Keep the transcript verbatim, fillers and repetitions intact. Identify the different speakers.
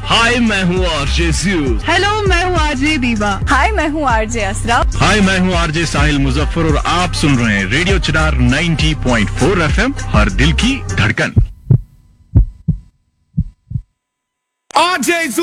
Speaker 1: हाय मैं हूँ आरजे स्यू।
Speaker 2: हेलो मैं हूँ आरजे दीवा।
Speaker 3: हाय मैं हूँ आरजे असरा।
Speaker 1: हाय मैं हूँ आरजे साहिल मुजफ्फर और आप सुन रहे हैं रेडियो चिनार नब्बे पॉइंट चार एफएम, हर दिल की धड़कन।
Speaker 4: आरजे